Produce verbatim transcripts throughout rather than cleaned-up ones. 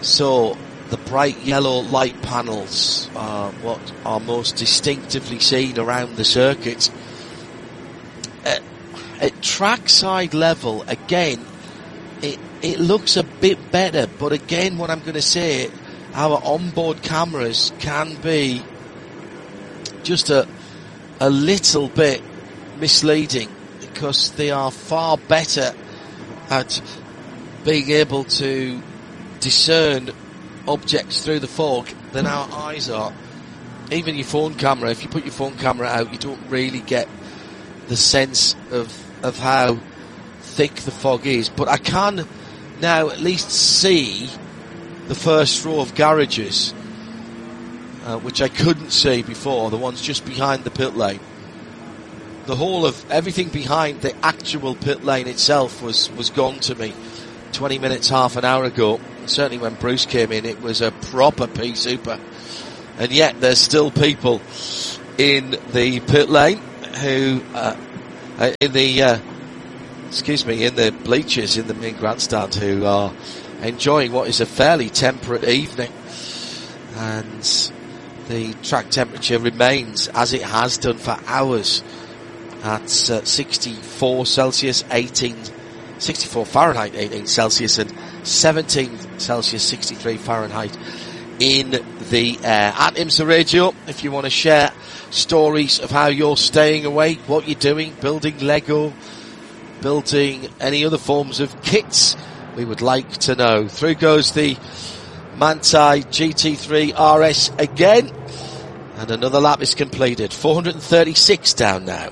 So the bright yellow light panels are what are most distinctively seen around the circuit. At, at trackside level, again, it it looks a bit better, but again, what I'm going to say, our onboard cameras can be just a a little bit misleading, because they are far better at being able to discern objects through the fog than our eyes are. Even your phone camera, if you put your phone camera out, you don't really get the sense of of how thick the fog is. But I can now at least see the first row of garages, uh, which I couldn't see before, the ones just behind the pit lane. The whole of everything behind the actual pit lane itself was, was gone to me twenty minutes, half an hour ago. Certainly when Bruce came in, it was a proper pea super. And yet there's still people in the pit lane who, uh, in the, uh, excuse me, in the bleachers in the main grandstand, who are enjoying what is a fairly temperate evening. And the track temperature remains, as it has done for hours, at uh, sixty-four Celsius, eighteen, sixty-four Fahrenheit, eighteen Celsius, and seventeen Celsius, sixty-three Fahrenheit in the air. At IMSA Radio, if you want to share stories of how you're staying awake, what you're doing, building Lego, building any other forms of kits, we would like to know. Through goes the Manthey G T three R S again, and another lap is completed. four hundred thirty-six down now.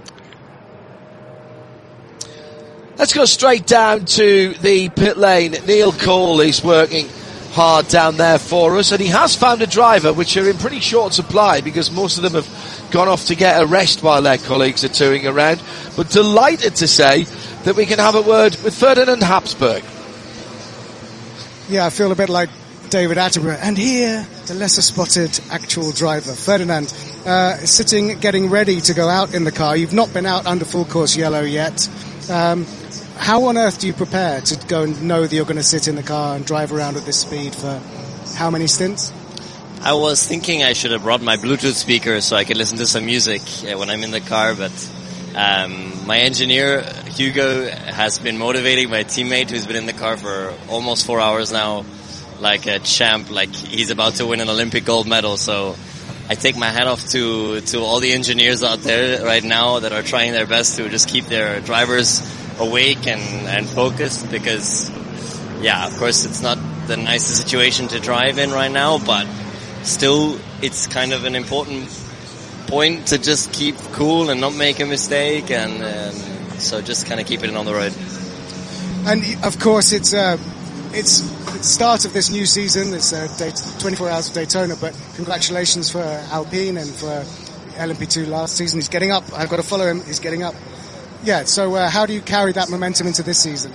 Let's go straight down to the pit lane. Neil Cole is working hard down there for us, and he has found a driver, which are in pretty short supply because most of them have gone off to get a rest while their colleagues are touring around. But delighted to say that we can have a word with Ferdinand Habsburg. Yeah, I feel a bit like David Attenborough. And here, the lesser spotted actual driver, Ferdinand, uh, sitting, getting ready to go out in the car. You've not been out under full course yellow yet. Um, how on earth do you prepare to go and know that you're going to sit in the car and drive around at this speed for how many stints? I was thinking I should have brought my Bluetooth speaker so I could listen to some music uh, when I'm in the car, but um, my engineer, Hugo, has been motivating my teammate who's been in the car for almost four hours now, like a champ, like he's about to win an Olympic gold medal. So I take my hat off to, to all the engineers out there right now that are trying their best to just keep their drivers awake and, and focused, because, yeah, of course it's not the nicest situation to drive in right now, but still it's kind of an important point to just keep cool and not make a mistake, and um, so just kind of keep it on the road. And of course it's uh, it's the start of this new season. It's uh, twenty-four hours of Daytona, but congratulations for Alpine and for L M P two last season. He's getting up. I've got to follow him. He's getting up. Yeah, so uh, how do you carry that momentum into this season?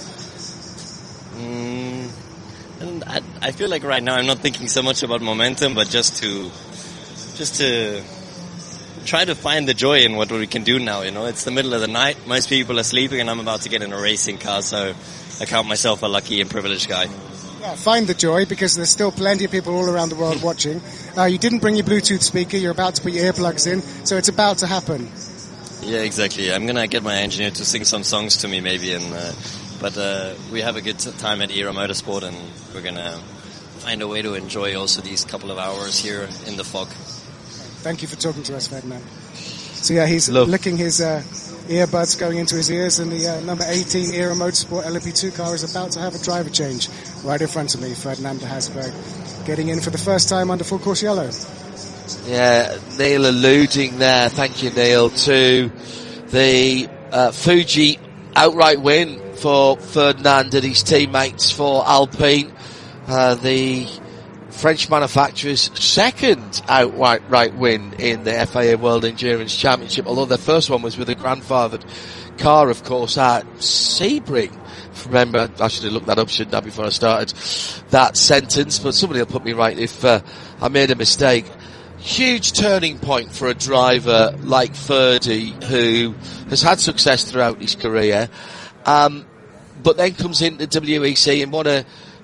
Mm, and I, I feel like right now I'm not thinking so much about momentum, but just to just to try to find the joy in what we can do now. You know, it's the middle of the night. Most people are sleeping, and I'm about to get in a racing car, so I count myself a lucky and privileged guy. Yeah, find the joy, because there's still plenty of people all around the world watching. Uh, you didn't bring your Bluetooth speaker. You're about to put your earplugs in, so it's about to happen. Yeah, exactly. I'm gonna get my engineer to sing some songs to me, maybe, and uh, but uh, we have a good time at Era Motorsport, and we're gonna find a way to enjoy also these couple of hours here in the fog. Thank you for talking to us, Ferdinand. So yeah, he's Love. licking his uh, earbuds going into his ears, and the uh, number eighteen Era Motorsport L M P two car is about to have a driver change right in front of me. Ferdinand Habsburg getting in for the first time under full course yellow. Yeah, Neil alluding there, thank you Neil, to the uh, Fuji outright win for Ferdinand and his teammates for Alpine. Uh, the French manufacturer's second outright right win in the F I A World Endurance Championship, although their first one was with a grandfathered car, of course, at Sebring. Remember, I should have looked that up, shouldn't I, before I started that sentence, but somebody will put me right if uh, I made a mistake. Huge turning point for a driver like Ferdy, who has had success throughout his career, um, but then comes into W E C and what a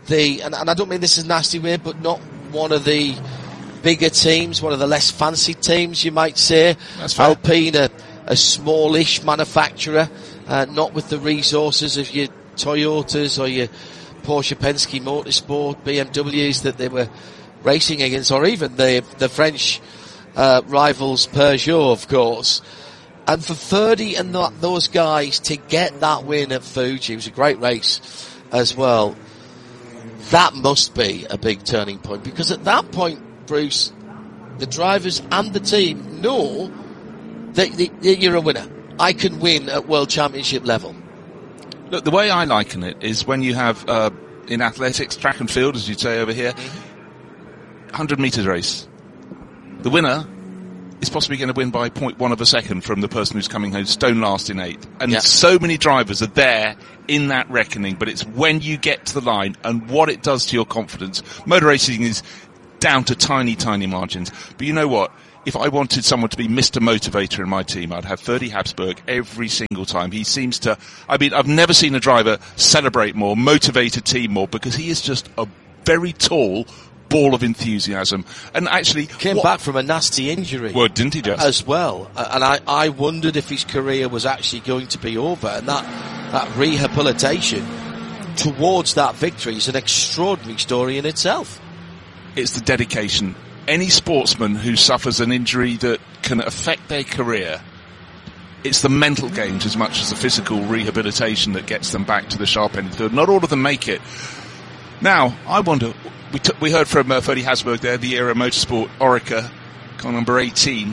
the, and, and I don't mean this is a nasty way, but not one of the bigger teams, one of the less fancy teams, you might say. That's fair. Alpine, a, a smallish manufacturer, uh, not with the resources of your Toyotas or your Porsche Penske Motorsport, B M Ws that they were racing against, or even the the French uh, rivals Peugeot, of course. And for Ferdy and th- those guys to get that win at Fuji, it was a great race as well. That must be a big turning point, because at that point, Bruce, the drivers and the team know that, that you're a winner. I can win at World Championship level. Look, the way I liken it is when you have, uh, in athletics, track and field, as you'd say over here, mm-hmm. one hundred metres race. The winner is possibly going to win by zero point one of a second from the person who's coming home stone last in eighth. And yeah. so many drivers are there in that reckoning, but it's when you get to the line and what it does to your confidence. Motor racing is down to tiny, tiny margins. But you know what? If I wanted someone to be Mister Motivator in my team, I'd have Ferdy Habsburg every single time. He seems to, I mean, I've never seen a driver celebrate more, motivate a team more, because he is just a very tall ball of enthusiasm. And actually came what, back from a nasty injury. Well, didn't he just? As well. And I, I wondered if his career was actually going to be over. And that, that rehabilitation towards that victory is an extraordinary story in itself. It's the dedication. Any sportsman who suffers an injury that can affect their career, it's the mental games as much as the physical rehabilitation that gets them back to the sharp end of the field. Not all of them make it. Now, I wonder, we, t- we heard from uh, Ferdy Habsburg there, the Era Motorsport Orica, car number eighteen,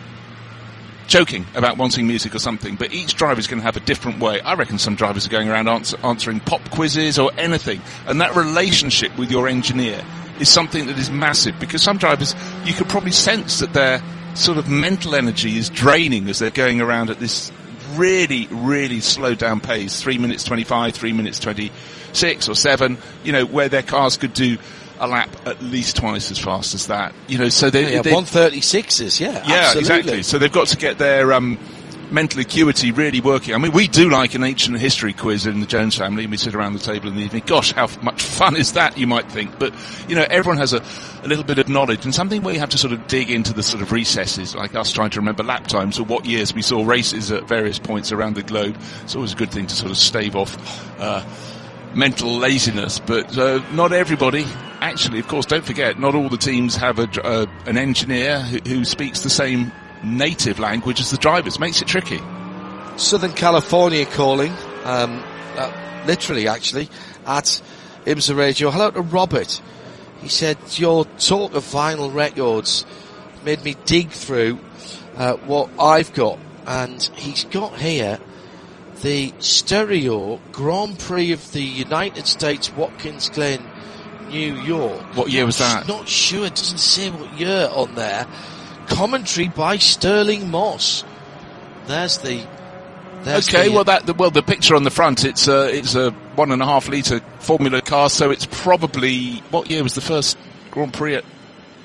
joking about wanting music or something, but each driver is going to have a different way. I reckon some drivers are going around answer, answering pop quizzes or anything, and that relationship with your engineer is something that is massive, because some drivers, you could probably sense that their sort of mental energy is draining as they're going around at this really, really slowed down pace, three minutes twenty-five, three minutes twenty-six or seven, you know, where their cars could do a lap at least twice as fast as that, you know, so they... Yeah, they one thirty-sixes, yeah, Yeah, absolutely. exactly. So they've got to get their, um, mental acuity really working. I mean, we do like an ancient history quiz in the Jones family, and we sit around the table in the evening. Gosh, how much fun is that, you might think. But, you know, everyone has a, a little bit of knowledge, and something where you have to sort of dig into the sort of recesses, like us trying to remember lap times or what years we saw races at various points around the globe. It's always a good thing to sort of stave off uh mental laziness, but uh, not everybody. Actually, of course, don't forget, not all the teams have a, uh, an engineer who, who speaks the same native language as the drivers. Makes it tricky. Southern California calling, um, uh, literally actually, at IMSA Radio. Hello to Robert. He said, your talk of vinyl records made me dig through uh, what I've got, and he's got here the stereo Grand Prix of the United States, Watkins Glen, New York. What year was that? Not sure, it doesn't say what year on there. Commentary by Sterling Moss. There's the... There's okay, the, well that the, well the picture on the front, it's a it's a one and a half litre Formula car, so it's probably, what year was the first Grand Prix at?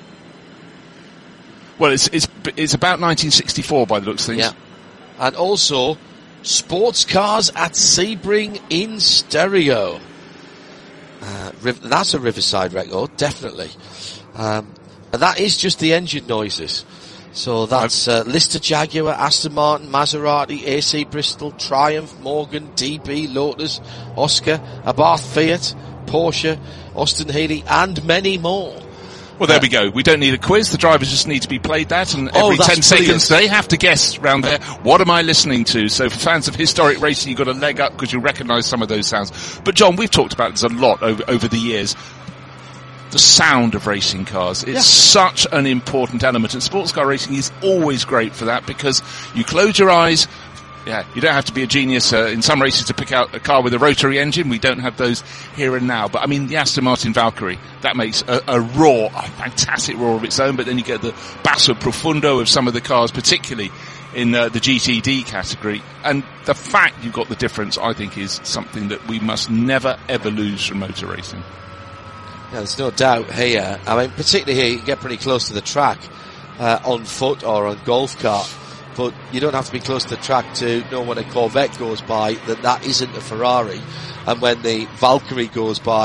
Well, it's it's it's about nineteen sixty-four by the looks of things. Yeah, and also sports cars at Sebring in stereo. Uh, that's a Riverside record, definitely. Um, and that is just the engine noises. So that's uh, Lister Jaguar, Aston Martin, Maserati, A C Bristol, Triumph, Morgan, D B, Lotus, Oscar, Abarth Fiat, Porsche, Austin Healey, and many more. Well, there uh, we go. We don't need a quiz. The drivers just need to be played that, and every oh, ten brilliant. seconds they have to guess round there, what am I listening to? So for fans of historic racing, you've got a leg up because you recognise some of those sounds. But John, we've talked about this a lot over, over the years. The sound of racing cars. It's yeah. such an important element, and sports car racing is always great for that, because you close your eyes. Yeah, you don't have to be a genius uh, in some races to pick out a car with a rotary engine. We don't have those here and now. But I mean, the Aston Martin Valkyrie, that makes a, a roar, a fantastic roar of its own. But then you get the basso profundo of some of the cars, particularly in uh, the G T D category. And the fact you've got the difference, I think, is something that we must never, ever lose from motor racing. Yeah, there's no doubt here. I mean, particularly here, you get pretty close to the track uh, on foot or on golf cart. But you don't have to be close to the track to know when a Corvette goes by that that isn't a Ferrari. And when the Valkyrie goes by,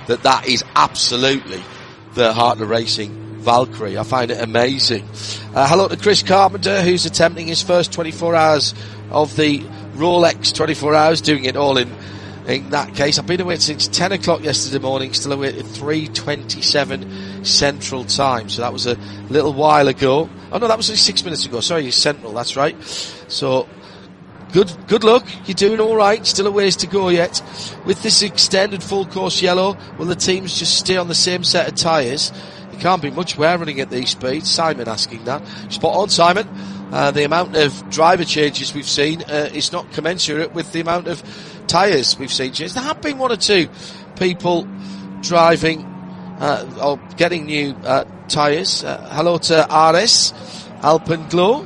that that is absolutely the Hartler Racing Valkyrie. I find it amazing. Uh, hello to Chris Carpenter, who's attempting his first twenty-four hours of the Rolex twenty-four hours, doing it all in in that case. I've been awake since ten o'clock yesterday morning, still awake at three twenty-seven Central Time, so that was a little while ago. Oh no, that was only six minutes ago, sorry, Central, that's right. So, good good luck, you're doing alright, still a ways to go yet. With this extended full course yellow, will the teams just stay on the same set of tyres? It can't be much wear running at these speeds. Simon asking that. Spot on, Simon. Uh, the amount of driver changes we've seen uh, is not commensurate with the amount of tyres we've seen change. There have been one or two people driving uh, or getting new uh, tyres. Uh, hello to R S, Alpenglow.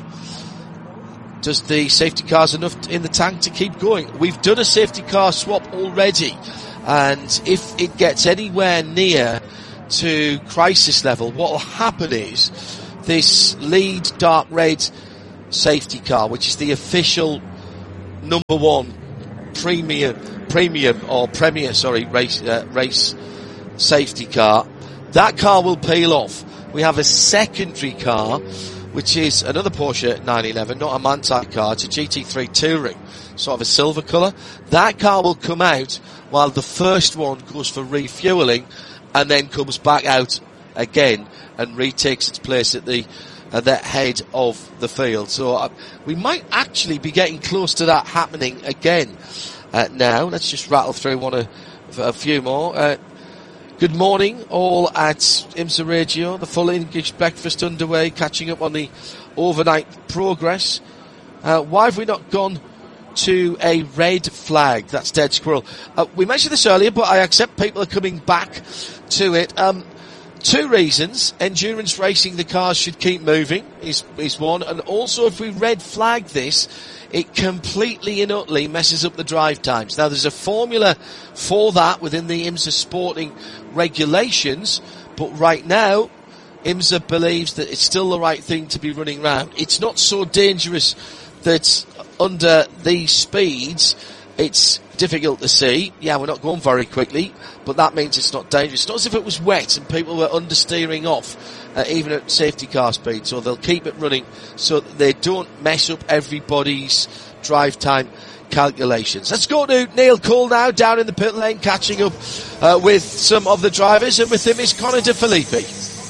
Does the safety cars enough in the tank to keep going? We've done a safety car swap already, and if it gets anywhere near to crisis level, what will happen is this lead dark red safety car, which is the official number one premium, premium or premier, sorry, race uh, race safety car. That car will peel off. We have a secondary car, which is another Porsche nine eleven, not a Manthey car. It's a G T three Touring, sort of a silver colour. That car will come out while the first one goes for refuelling, and then comes back out again and retakes its place at the at the head of the field. So uh, we might actually be getting close to that happening again uh, now. Let's just rattle through one of a few more. Uh, good morning, all at IMSA Radio. The full English breakfast underway, catching up on the overnight progress. Uh, why have we not gone to a red flag? That's Dead Squirrel. Uh, we mentioned this earlier, but I accept people are coming back to it. Um, two reasons. Endurance racing, the cars should keep moving, is, is one. And also, if we red flag this, it completely and utterly messes up the drive times. Now, there's a formula for that within the IMSA sporting regulations, but right now, IMSA believes that it's still the right thing to be running round. It's not so dangerous that under these speeds, it's difficult to see. Yeah, we're not going very quickly, but that means it's not dangerous. It's not as if it was wet and people were understeering off, uh, even at safety car speed. So they'll keep it running so that they don't mess up everybody's drive time calculations. Let's go to Neil Cole now, down in the pit lane, catching up uh, with some of the drivers, and with him is Connor De Filippi.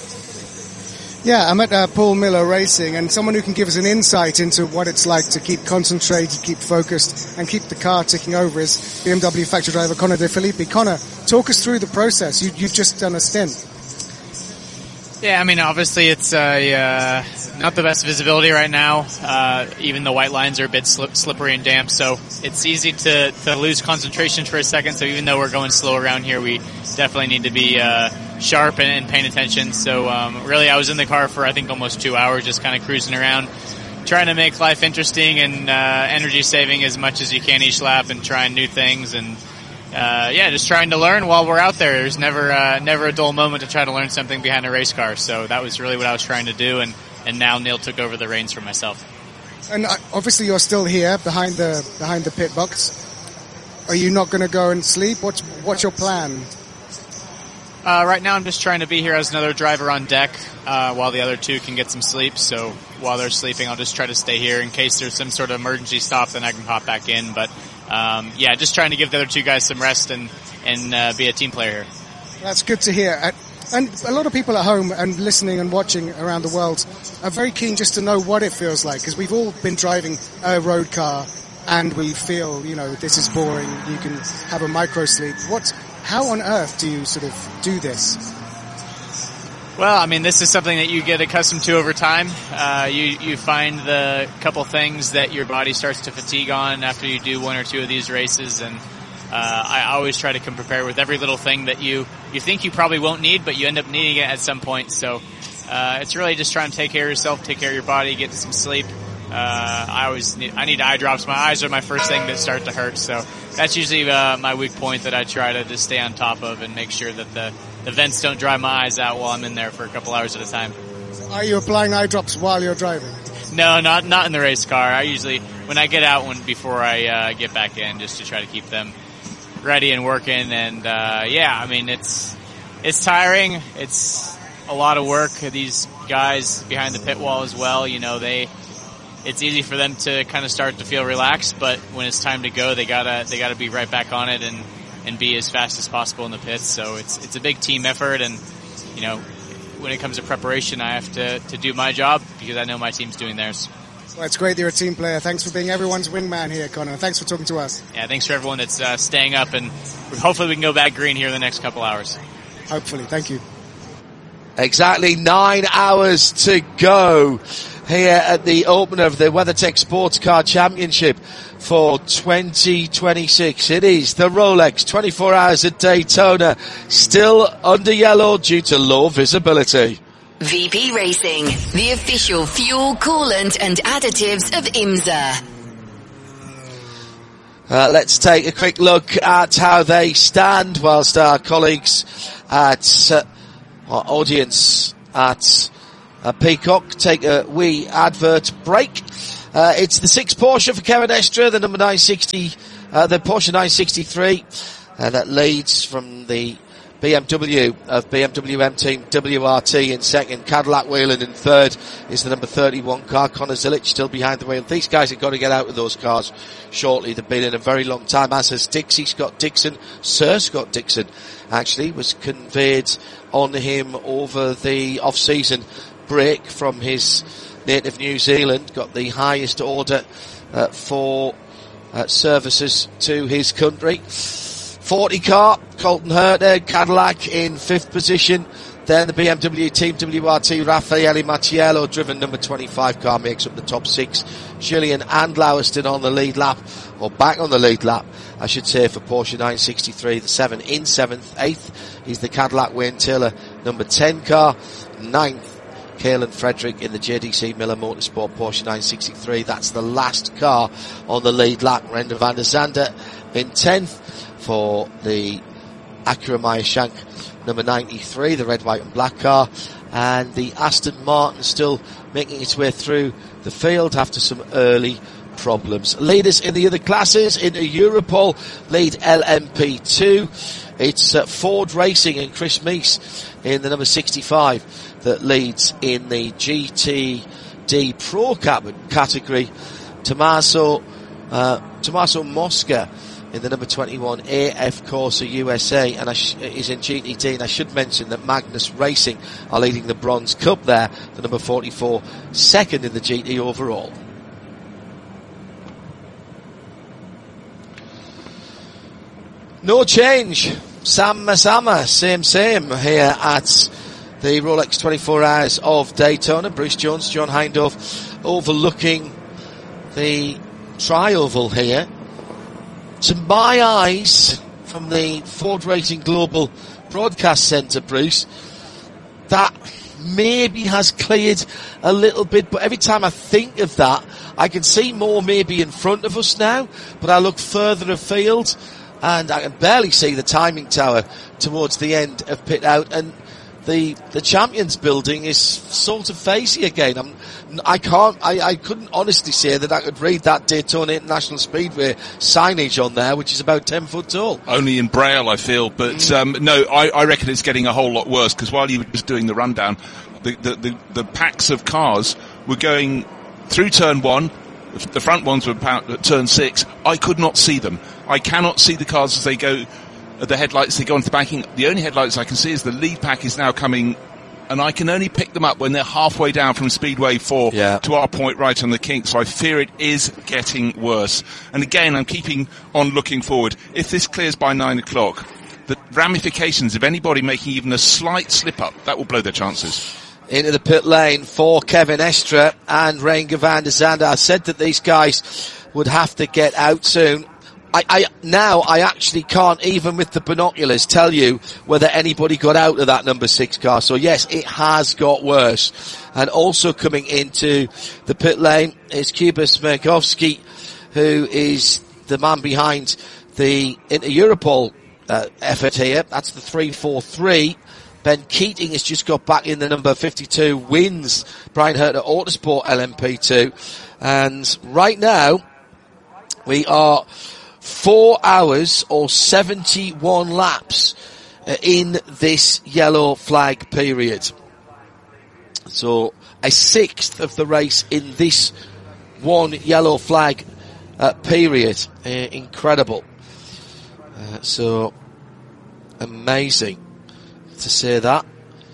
Yeah, I'm at uh, Paul Miller Racing, and someone who can give us an insight into what it's like to keep concentrated, keep focused, and keep the car ticking over is B M W factory driver Connor De Filippi. Connor, talk us through the process. You, you've just done a stint. Yeah, I mean, obviously it's uh, uh, not the best visibility right now. Uh, even the white lines are a bit slip, slippery and damp, so it's easy to, to lose concentration for a second. So even though we're going slow around here, we definitely need to be uh, sharp and, and paying attention. So um, really, I was in the car for, I think, almost two hours, just kind of cruising around, trying to make life interesting and uh, energy saving as much as you can each lap, and trying new things, and Uh, yeah, just trying to learn while we're out there. There's never, uh, never a dull moment to try to learn something behind a race car. So that was really what I was trying to do, and, and now Neil took over the reins for myself. And uh, obviously you're still here behind the behind the pit box. Are you not going to go and sleep? What's what's your plan? Uh, right now I'm just trying to be here as another driver on deck, uh, while the other two can get some sleep. So while they're sleeping, I'll just try to stay here in case there's some sort of emergency stop, then I can pop back in. But Um, yeah, just trying to give the other two guys some rest and, and uh, be a team player here. That's good to hear. And a lot of people at home and listening and watching around the world are very keen just to know what it feels like, because we've all been driving a road car and we feel, you know, this is boring, you can have a micro sleep. What, how on earth do you sort of do this? Well, I mean, this is something that you get accustomed to over time. Uh, you, you find the couple things that your body starts to fatigue on after you do one or two of these races, and uh, I always try to come prepared with every little thing that you, you think you probably won't need, but you end up needing it at some point. So uh, it's really just trying to take care of yourself, take care of your body, get some sleep. Uh, I always need, I need eye drops. My eyes are my first thing that start to hurt, so that's usually uh, my weak point that I try to just stay on top of and make sure that the The vents don't dry my eyes out while I'm in there for a couple hours at a time. Are you applying eye drops while you're driving? No, not not in the race car. I usually, when I get out, when before I uh, get back in, just to try to keep them ready and working. And uh, yeah, I mean it's it's tiring. It's a lot of work. These guys behind the pit wall as well, you know, they it's easy for them to kind of start to feel relaxed, but when it's time to go, they gotta they gotta be right back on it and and be as fast as possible in the pits. So it's it's a big team effort, and you know, when it comes to preparation, I have to to do my job because I know my team's doing theirs. Well, it's great that you're a team player. Thanks for being everyone's wingman here, Connor. Thanks for talking to us. Yeah, thanks for everyone that's uh, staying up, and hopefully we can go back green here in the next couple hours. Hopefully. Thank you. Exactly nine hours to go here at the opener of the WeatherTech Sports Car Championship for twenty twenty-six. It is the Rolex twenty-four Hours at Daytona, still under yellow due to low visibility. V P Racing, the official fuel, coolant and additives of IMSA. Uh, let's take a quick look at how they stand whilst our colleagues at uh, our audience at uh, Peacock take a wee advert break. Uh, it's the six Porsche for Kevin Estre, the number nine sixty, uh, the Porsche nine sixty-three, uh, that leads from the B M W of B M W M Team W R T in second. Cadillac Whelen in third is the number thirty-one car. Connor Zilic still behind the wheel. These guys have got to get out of those cars shortly. They've been in a very long time, as has Dixie Scott Dixon. Sir Scott Dixon actually was conveyed on him over the off-season break from his native New Zealand. Got the highest order uh, for uh, services to his country. forty car, Colton Herter, Cadillac in fifth position. Then the B M W Team W R T, Raffaele Macciello, driven number twenty-five car, makes up the top six. Julian Andlauer still on the lead lap, or back on the lead lap, I should say, for Porsche nine sixty-three. The seven in seventh. Eighth is the Cadillac Wayne Taylor number ten car. Ninth, Kalen Frederick in the J D C Miller Motorsport Porsche nine sixty-three. That's the last car on the lead lap. Renda van der Zande in tenth. For the Acura Meyer Shank number ninety-three, the red, white and black car, and the Aston Martin still making its way through the field after some early problems. Leaders in the other classes, in Europol, lead L M P two. It's uh, Ford Racing and Chris Meese in the number sixty-five that leads in the G T D Pro category. Tommaso, uh, Tommaso Mosca in the number twenty-one A F Corsa U S A, and I sh- is in G T D, and I should mention that Magnus Racing are leading the Bronze Cup there, the number forty-four, second in the G T overall. No change. Sama Sama, same same here at the Rolex twenty-four Hours of Daytona. Bruce Jones, John Hindhaugh overlooking the tri-oval here. To my eyes, from the Ford Racing Global Broadcast Centre, Bruce, that maybe has cleared a little bit, but every time I think of that, I can see more maybe in front of us now, but I look further afield, and I can barely see the timing tower towards the end of pit out, and the the Champions building is sort of facey again. I'm, I can't, I, I couldn't honestly say that I could read that Daytona International Speedway signage on there, which is about ten foot tall. Only in Braille, I feel, but mm. um, no, I, I reckon it's getting a whole lot worse, because while you were just doing the rundown, the, the, the, the packs of cars were going through turn one. The front ones were about at turn six. I could not see them. I cannot see the cars as they go. The headlights, they go into the banking. The only headlights I can see is the lead pack is now coming, and I can only pick them up when they're halfway down from Speedway four yeah. to our point right on the kink. So I fear it is getting worse. And again, I'm keeping on looking forward. If this clears by nine o'clock, the ramifications of anybody making even a slight slip up, that will blow their chances. Into the pit lane for Kevin Estre and Renger van der Zande. I said that these guys would have to get out soon. I, I, now I actually can't, even with the binoculars, tell you whether anybody got out of that number six car. So yes, it has got worse. And also coming into the pit lane is Kuba Smirkovsky, who is the man behind the Inter-Europol uh, effort here. That's the three four three. Ben Keating has just got back in the number fifty-two, wins Brian Herter Autosport L M P two. And right now, we are four hours or seventy-one laps uh, in this yellow flag period. So a sixth of the race in this one yellow flag uh, period. Uh, incredible. Uh, so amazing to say that.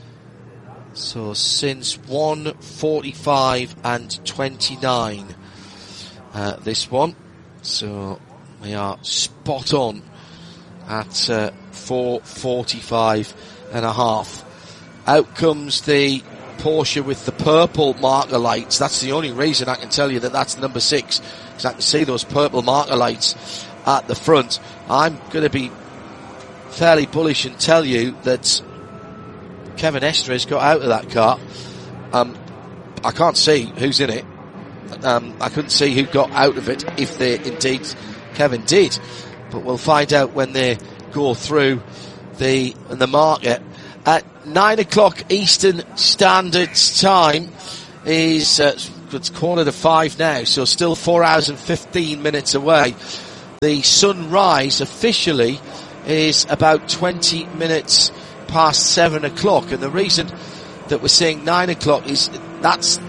So since one forty-five and twenty-nine, uh, this one. So we are spot on at uh, four forty-five and a half. Out comes the Porsche with the purple marker lights. That's the only reason I can tell you that that's number six, because I can see those purple marker lights at the front. I'm going to be fairly bullish and tell you that Kevin Estre has got out of that car. Um, I can't see who's in it. Um, I couldn't see who got out of it, if they indeed Kevin did. But we'll find out when they go through the the market. At nine o'clock Eastern Standard Time is uh, it's quarter to five now, so still four hours and fifteen minutes away. The sunrise officially is about twenty minutes past seven o'clock, and the reason that we're saying nine o'clock is that's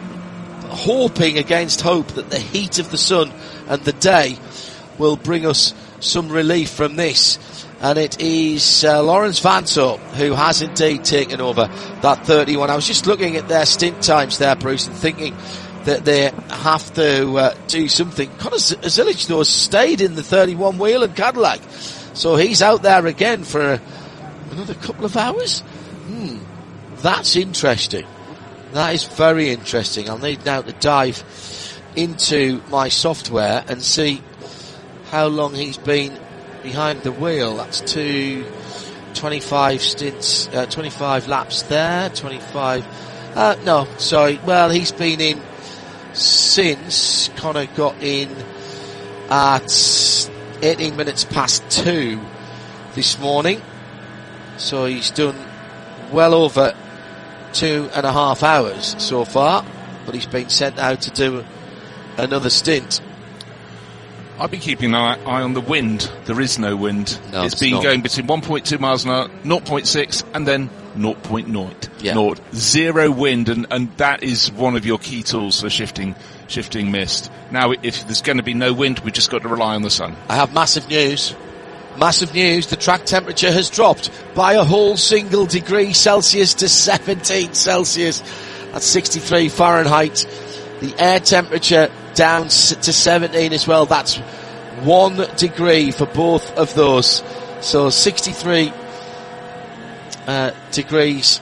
hoping against hope that the heat of the sun and the day will bring us some relief from this. And it is uh, Lawrence Vanthoor who has indeed taken over that thirty-one. I was just looking at their stint times there, Bruce, and thinking that they have to uh, do something. Conor Zilic, though, stayed in the thirty-one Whelen Cadillac, so he's out there again for a, another couple of hours. Hmm, that's interesting. That is very interesting. I'll need now to dive into my software and see how long he's been behind the wheel. That's two twenty-five stints, uh, twenty-five laps there, twenty-five, uh, no, sorry, well, he's been in since Conor got in at eighteen minutes past two this morning, so he's done well over two and a half hours so far, but he's been sent out to do another stint. I've been keeping an eye, eye on the wind. There is no wind. No, it's it's been not. going between one point two miles an hour, zero point six, and then zero point zero. Yeah. Naught. Zero wind, and, and that is one of your key tools for shifting shifting mist. Now, if there's going to be no wind, we've just got to rely on the sun. I have massive news. Massive news. The track temperature has dropped by a whole single degree Celsius to seventeen Celsius. That's sixty-three Fahrenheit. The air temperature down to seventeen as well. That's one degree for both of those. So sixty-three uh, degrees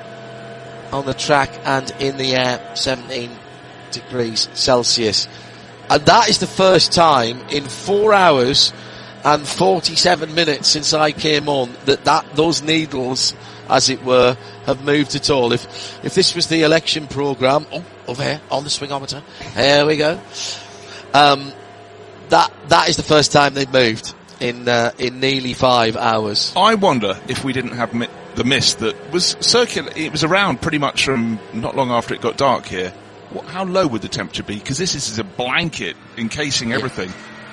on the track and in the air, seventeen degrees Celsius. And that is the first time in four hours and forty-seven minutes since I came on that, that those needles, as it were, have moved at all. If if this was the election programme, oh, over here on the swingometer, here we go. Um, that that is the first time they've moved in uh, in nearly five hours. I wonder if we didn't have mi- the mist that was circular. It was around pretty much from not long after it got dark here. What, how low would the temperature be? Because this is a blanket encasing everything.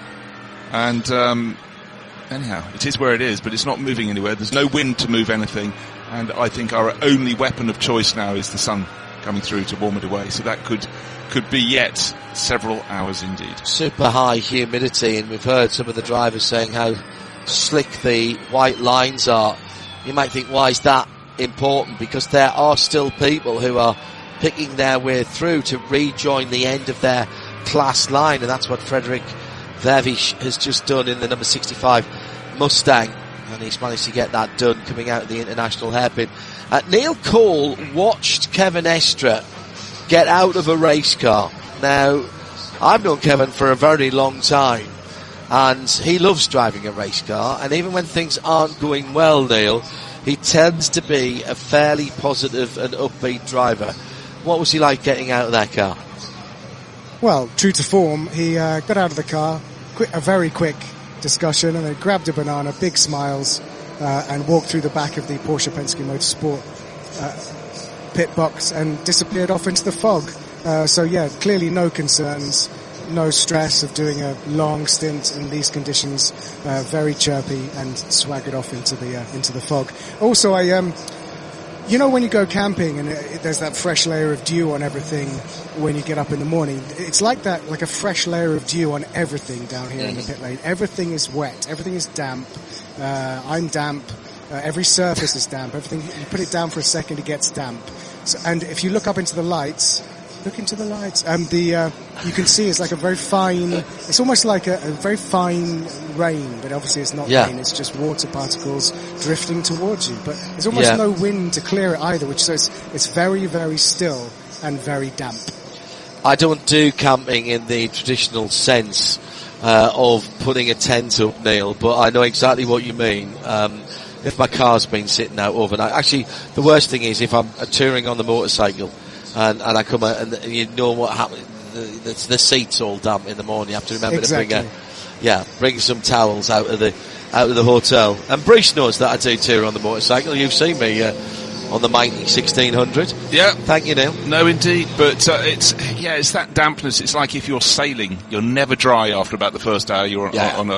And um, anyhow, it is where it is, but it's not moving anywhere. There's no wind to move anything, and I think our only weapon of choice now is the sun coming through to warm it away. So that could could be yet several hours indeed. Super high humidity, and we've heard some of the drivers saying how slick the white lines are. You might think, why is that important? Because there are still people who are picking their way through to rejoin the end of their class line, and that's what Frederick Vervisch has just done in the number sixty-five Mustang, and he's managed to get that done coming out of the international hairpin. Uh, Neil Cole watched Kevin Estre get out of a race car. Now, I've known Kevin for a very long time, and he loves driving a race car, and even when things aren't going well, Neil, he tends to be a fairly positive and upbeat driver. What was he like getting out of that car? Well, true to form, he uh, got out of the car, quick, a very quick discussion, and then grabbed a banana, big smiles, uh, and walked through the back of the Porsche Penske Motorsport uh, pit box and disappeared off into the fog. Uh, so yeah, clearly no concerns. no stress of doing a long stint in these conditions. Uh, very chirpy and swaggered off into the uh, into the fog. Also, I um, you know, when you go camping and it, there's that fresh layer of dew on everything when you get up in the morning. It's like that, like a fresh layer of dew on everything down here mm-hmm. in the pit lane. Everything is wet. Everything is damp. Uh, I'm damp. Uh, every surface is damp. Everything, you put it down for a second, it gets damp. So, and if you look up into the lights, look into the lights, and the uh, you can see it's like a very fine. It's almost like a, a very fine rain, but obviously it's not yeah. rain. It's just water particles drifting towards you. But there's almost yeah. no wind to clear it either, which so it's it's very very still and very damp. I don't do camping in the traditional sense uh, of putting a tent up, Neil, but I know exactly what you mean. Um, if my car's been sitting out overnight, actually, the worst thing is if I'm touring on the motorcycle and, and I come out and you know what happens, the, the, the seat's all damp in the morning. You have to remember exactly. to bring a, yeah, bring some towels out of the out of the hotel. And Bruce knows that I do tour on the motorcycle. You've seen me. Uh, on the mighty sixteen hundred. Yeah. Thank you, Neil. No, indeed. But uh, it's yeah, it's that dampness. It's like if you're sailing, you're never dry after about the first hour you're yeah. on a